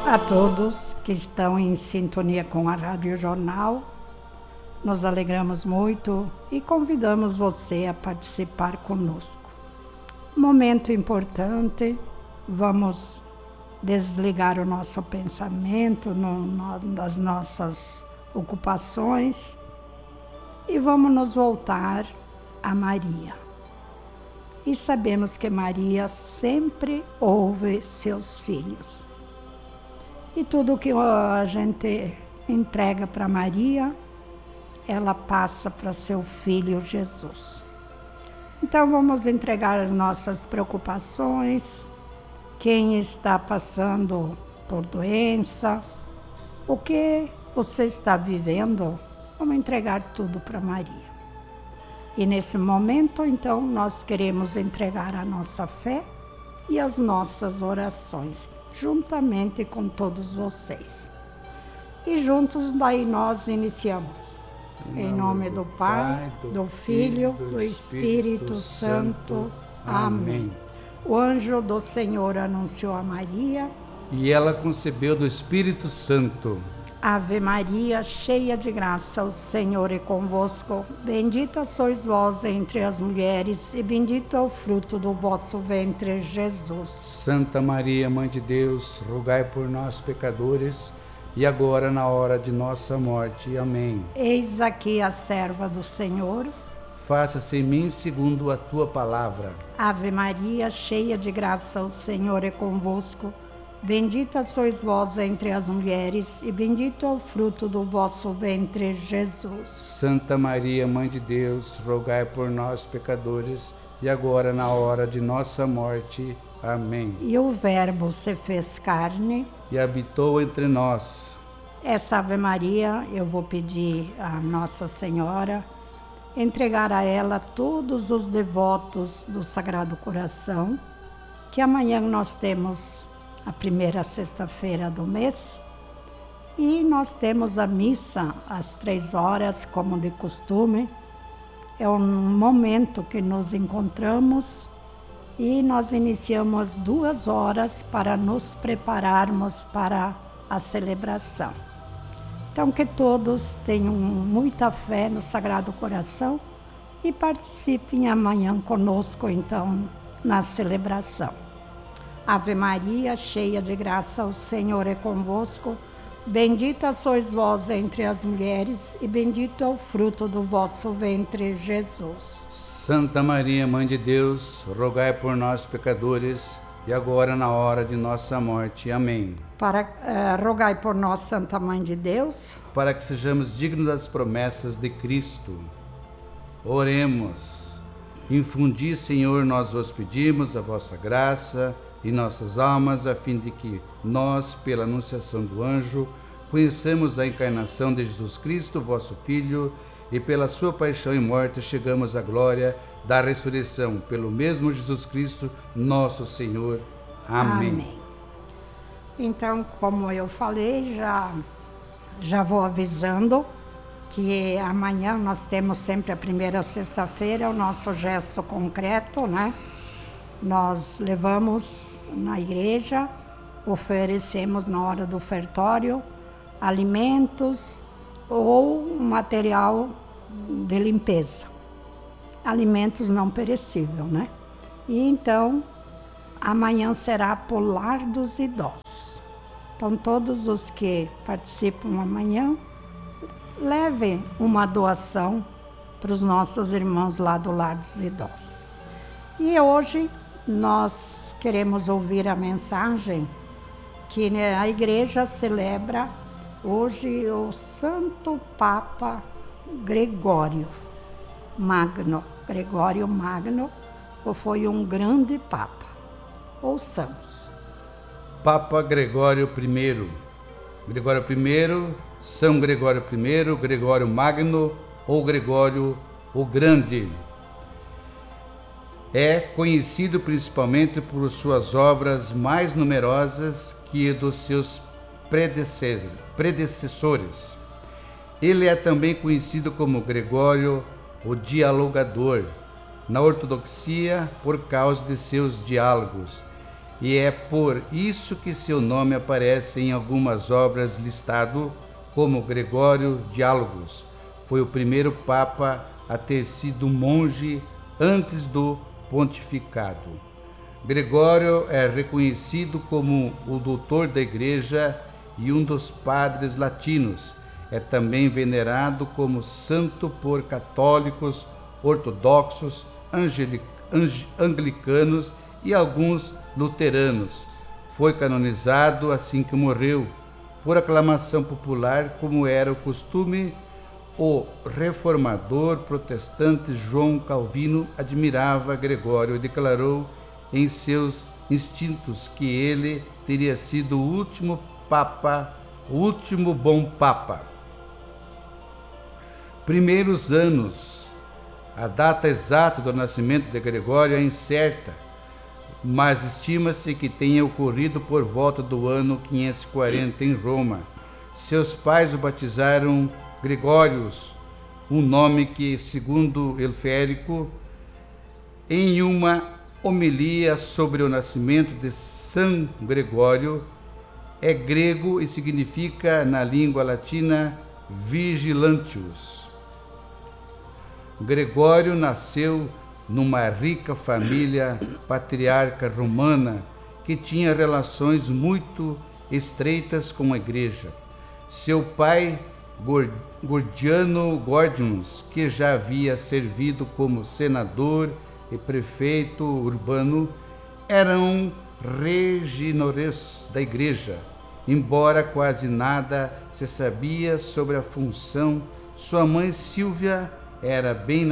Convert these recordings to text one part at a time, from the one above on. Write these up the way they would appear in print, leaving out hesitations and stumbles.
A todos que estão em sintonia com a Rádio Jornal, nos alegramos muito e convidamos você a participar conosco. Momento importante, vamos desligar o nosso pensamento das nossas ocupações e vamos nos voltar a Maria. E sabemos que Maria sempre ouve seus filhos. E tudo que a gente entrega para Maria, ela passa para seu filho Jesus. Então vamos entregar as nossas preocupações, quem está passando por doença, o que você está vivendo, vamos entregar tudo para Maria. E nesse momento, então, nós queremos entregar a nossa fé e as nossas orações, juntamente com todos vocês. E juntos daí nós iniciamos. Em nome do Pai, do Filho, do Espírito Santo. Amém. O anjo do Senhor anunciou a Maria. E ela concebeu do Espírito Santo. Ave Maria, cheia de graça, o Senhor é convosco. Bendita sois vós entre as mulheres, e bendito é o fruto do vosso ventre, Jesus. Santa Maria, Mãe de Deus, rogai por nós, pecadores, e agora na hora de nossa morte. Amém. Eis aqui a serva do Senhor. Faça-se em mim segundo a tua palavra. Ave Maria, cheia de graça, o Senhor é convosco. Bendita sois vós entre as mulheres, e bendito é o fruto do vosso ventre, Jesus. Santa Maria, Mãe de Deus, rogai por nós, pecadores, e agora na hora de nossa morte. Amém. E o Verbo se fez carne e habitou entre nós. Essa Ave Maria, eu vou pedir à Nossa Senhora entregar a ela todos os devotos do Sagrado Coração, que amanhã nós temos a primeira sexta-feira do mês, e nós temos a missa às 3h, como de costume. É um momento que nos encontramos e nós iniciamos 2h para nos prepararmos para a celebração. Então, que todos tenham muita fé no Sagrado Coração e participem amanhã conosco, então, na celebração. Ave Maria, cheia de graça, o Senhor é convosco. Bendita sois vós entre as mulheres, e bendito é o fruto do vosso ventre, Jesus. Santa Maria, Mãe de Deus, rogai por nós, pecadores, e agora na hora de nossa morte. Amém. Rogai por nós, Santa Mãe de Deus, para que sejamos dignos das promessas de Cristo. Oremos. Infundi, Senhor, nós vos pedimos a vossa graça em nossas almas, a fim de que nós, pela anunciação do anjo, conheçamos a encarnação de Jesus Cristo, vosso Filho, e pela sua paixão e morte chegamos à glória da ressurreição, pelo mesmo Jesus Cristo, nosso Senhor. Amém. Amém. Então, como eu falei, já vou avisando que amanhã nós temos sempre a primeira sexta-feira, o nosso gesto concreto, né? Nós levamos na igreja, oferecemos na hora do ofertório alimentos ou material de limpeza. Alimentos não perecíveis, né? E então, amanhã será por Lar dos Idosos. Então, todos os que participam amanhã, levem uma doação para os nossos irmãos lá do Lar dos Idosos. E hoje nós queremos ouvir a mensagem que a igreja celebra hoje o Santo Papa Gregório Magno. Gregório Magno foi um grande Papa. Ouçamos. Papa Gregório I. Gregório I, São Gregório I, Gregório Magno ou Gregório o Grande. É conhecido principalmente por suas obras mais numerosas que dos seus predecessores. Ele é também conhecido como Gregório o Dialogador, na ortodoxia por causa de seus diálogos, e é por isso que seu nome aparece em algumas obras listado como Gregório Diálogos. Foi o primeiro papa a ter sido monge antes do pontificado. Gregório é reconhecido como o doutor da Igreja e um dos padres latinos. É também venerado como santo por católicos, ortodoxos, anglicanos e alguns luteranos. Foi canonizado assim que morreu, por aclamação popular, como era o costume. O reformador protestante João Calvino admirava Gregório e declarou em seus instintos que ele teria sido o último bom papa. Primeiros anos. A data exata do nascimento de Gregório é incerta, mas estima-se que tenha ocorrido por volta do ano 540 em Roma. Seus pais o batizaram Gregórios, um nome que, segundo Elférico, em uma homilia sobre o nascimento de São Gregório, é grego e significa, na língua latina, vigilantius. Gregório nasceu numa rica família patriarca romana que tinha relações muito estreitas com a igreja. Seu pai, Gordiano Gordius, que já havia servido como senador e prefeito urbano, eram reginores da igreja. Embora quase nada se sabia sobre a função, sua mãe Silvia era bem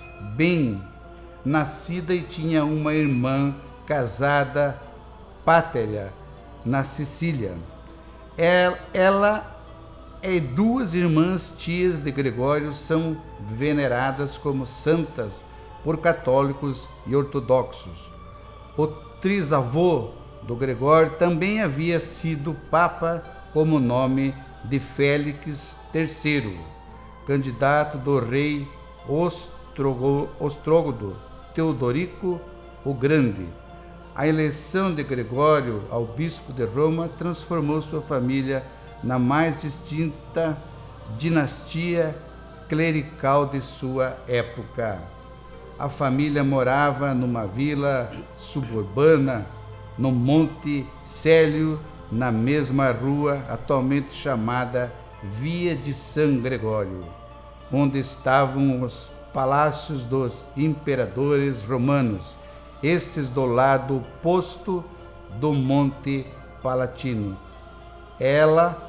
nascida e tinha uma irmã casada, Páteria, na Sicília. Ela e duas irmãs tias de Gregório são veneradas como santas por católicos e ortodoxos. O trisavô do Gregório também havia sido papa, como nome de Félix III, candidato do rei Ostrógodo Teodorico o Grande. A eleição de Gregório ao bispo de Roma transformou sua família na mais distinta dinastia clerical de sua época. A família morava numa vila suburbana no Monte Célio, na mesma rua atualmente chamada Via de São Gregório, onde estavam os palácios dos imperadores romanos, estes do lado oposto do Monte Palatino. Ela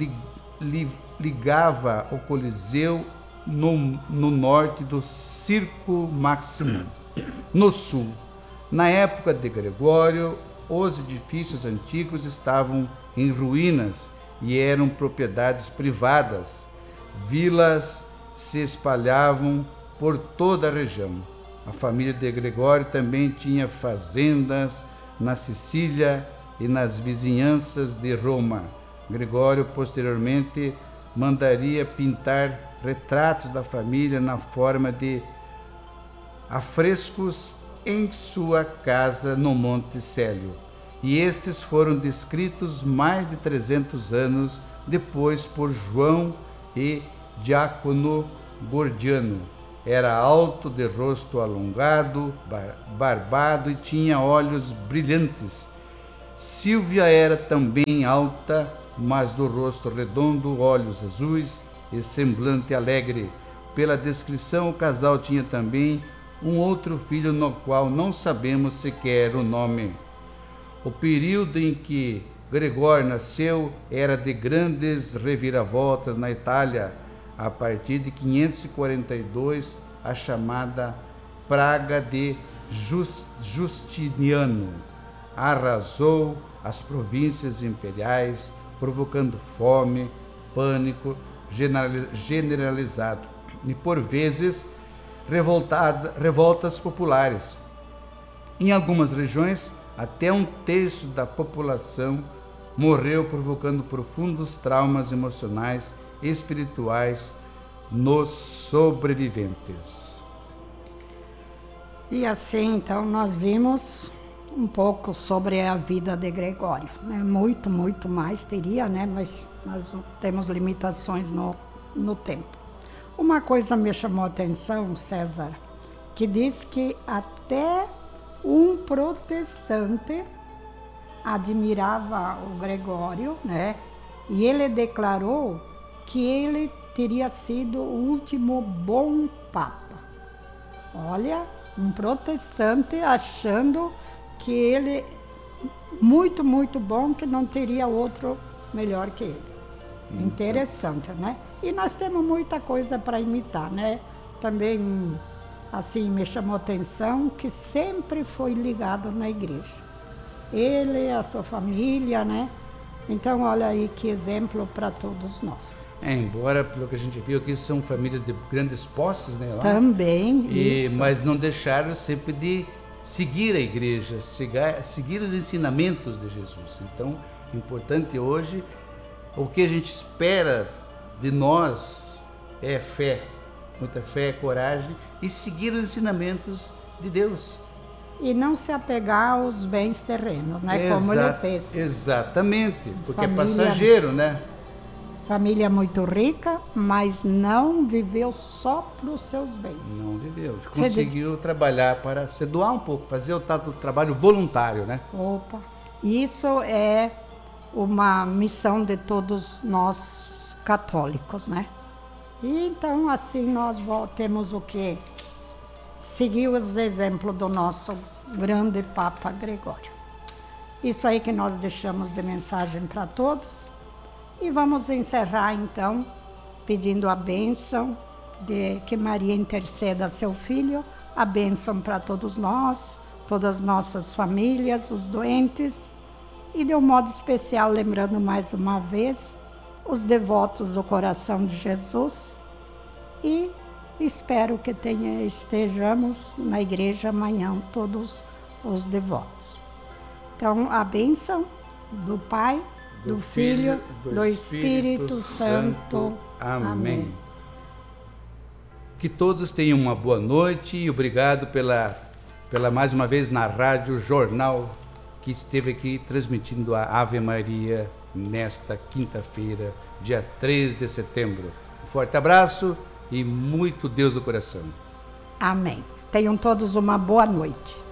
ligava o Coliseu no norte do Circo Maximum, no sul. Na época de Gregório, os edifícios antigos estavam em ruínas e eram propriedades privadas. Vilas se espalhavam por toda a região. A família de Gregório também tinha fazendas na Sicília e nas vizinhanças de Roma. Gregório posteriormente mandaria pintar retratos da família na forma de afrescos em sua casa no Monte Célio, e estes foram descritos mais de 300 anos depois por João e Diácono Gordiano. Era alto, de rosto alongado, barbado e tinha olhos brilhantes. Silvia era também alta, mas do rosto redondo, olhos azuis e semblante alegre. Pela descrição, o casal tinha também um outro filho, no qual não sabemos sequer o nome. O período em que Gregório nasceu era de grandes reviravoltas na Itália. A partir de 542, a chamada Praga de Justiniano arrasou as províncias imperiais, provocando fome, pânico generalizado e, por vezes, revoltas populares. Em algumas regiões, até 1/3 da população morreu, provocando profundos traumas emocionais e espirituais nos sobreviventes. E assim, então, nós vimos um pouco sobre a vida de Gregório. Muito, muito mais teria, né? Mas nós temos limitações no tempo. Uma coisa me chamou a atenção, César, que diz que até um protestante admirava o Gregório, né? E ele declarou que ele teria sido o último bom papa. Olha, um protestante achando que ele muito, muito bom, que não teria outro melhor que ele. Interessante, né? E nós temos muita coisa para imitar, né? Também, assim, me chamou a atenção que sempre foi ligado na igreja. Ele, a sua família, né? Então, olha aí que exemplo para todos nós. Embora, pelo que a gente viu aqui, são famílias de grandes posses, né? Lá. Também, isso. Mas não deixaram sempre de seguir a igreja, seguir os ensinamentos de Jesus. Então, importante hoje, o que a gente espera de nós é fé, muita fé, coragem e seguir os ensinamentos de Deus. E não se apegar aos bens terrenos, né? Como ele fez. Exatamente, porque é passageiro, né? Família muito rica, mas não viveu só para os seus bens. Não viveu. Conseguiu trabalhar para se doar um pouco, fazer o tal do trabalho voluntário, né? Opa, isso é uma missão de todos nós católicos, né? E então assim nós temos o quê? Seguir os exemplos do nosso grande Papa Gregório. Isso aí que nós deixamos de mensagem para todos. E vamos encerrar então pedindo a bênção de que Maria interceda a seu filho, a bênção para todos nós, todas as nossas famílias, os doentes, e de um modo especial lembrando mais uma vez os devotos do coração de Jesus, e espero que estejamos na igreja amanhã todos os devotos. Então a bênção do Pai, do Filho, do Espírito Santo. Amém. Que todos tenham uma boa noite e obrigado pela mais uma vez na Rádio Jornal que esteve aqui transmitindo a Ave Maria nesta quinta-feira, dia 3 de setembro. Um forte abraço e muito Deus no coração. Amém. Tenham todos uma boa noite.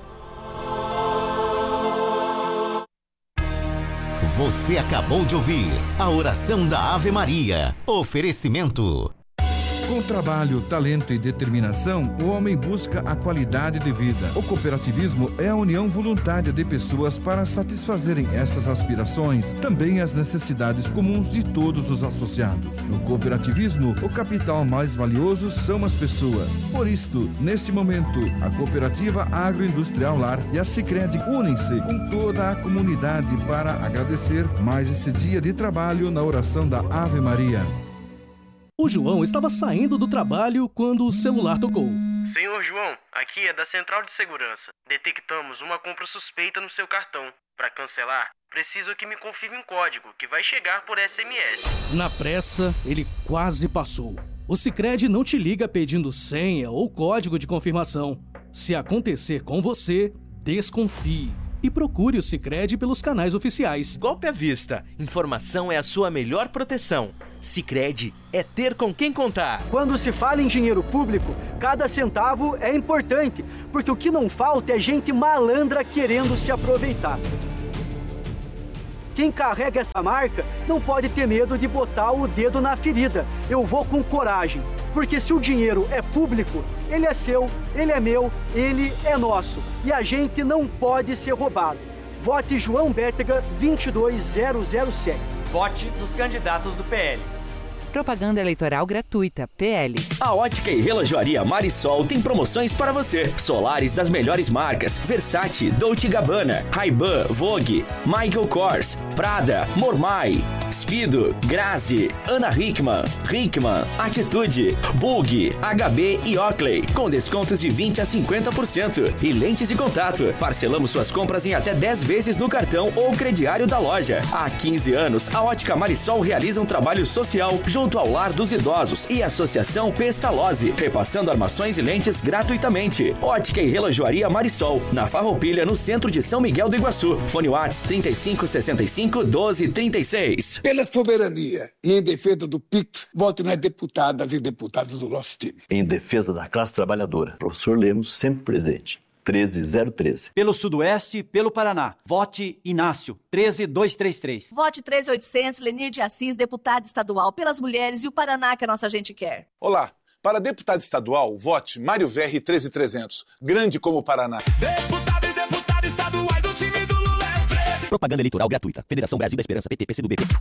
Você acabou de ouvir a oração da Ave Maria. Oferecimento. Com trabalho, talento e determinação, o homem busca a qualidade de vida. O cooperativismo é a união voluntária de pessoas para satisfazerem essas aspirações, também as necessidades comuns de todos os associados. No cooperativismo, o capital mais valioso são as pessoas. Por isto, neste momento, a Cooperativa Agroindustrial Lar e a Sicredi unem-se com toda a comunidade para agradecer mais esse dia de trabalho na oração da Ave Maria. O João estava saindo do trabalho quando o celular tocou. Senhor João, aqui é da Central de Segurança. Detectamos uma compra suspeita no seu cartão. Para cancelar, preciso que me confirme um código que vai chegar por SMS. Na pressa, ele quase passou. O Sicredi não te liga pedindo senha ou código de confirmação. Se acontecer com você, desconfie. E procure o Sicredi pelos canais oficiais. Golpe à vista. Informação é a sua melhor proteção. Sicredi é ter com quem contar. Quando se fala em dinheiro público, cada centavo é importante, porque o que não falta é gente malandra querendo se aproveitar. Quem carrega essa marca não pode ter medo de botar o dedo na ferida. Eu vou com coragem, porque se o dinheiro é público, ele é seu, ele é meu, ele é nosso. E a gente não pode ser roubado. Vote João Bétega 22007. Vote nos candidatos do PL. Propaganda eleitoral gratuita, PL. A Ótica e Relojoaria Marisol tem promoções para você. Solares das melhores marcas: Versace, Dolce & Gabbana, Ray-Ban, Vogue, Michael Kors, Prada, Mormai. Speedo, Grazi, Ana Hickman, Atitude, Bug, HB e Oakley, com descontos de 20% a 50%. E lentes de contato. Parcelamos suas compras em até 10 vezes no cartão ou crediário da loja. Há 15 anos, a Ótica Marisol realiza um trabalho social junto ao Lar dos Idosos e a Associação Pestalozzi, repassando armações e lentes gratuitamente. Ótica e Relojoaria Marisol, na Farroupilha, no centro de São Miguel do Iguaçu. Fone WhatsApp 3565 1236. Pela soberania e em defesa do PIX, voto nas deputadas e deputados do nosso time. Em defesa da classe trabalhadora, professor Lemos, sempre presente. 13013. Pelo Sudoeste, pelo Paraná. Vote Inácio, 13233. Vote 13800, Lenir de Assis, deputado estadual, pelas mulheres e o Paraná que a nossa gente quer. Olá, para deputado estadual, vote Mário Verri 13300, grande como o Paraná. Deputado e deputada estaduais do time do Lula é 13. Propaganda eleitoral gratuita. Federação Brasil da Esperança, PT, PCdoB.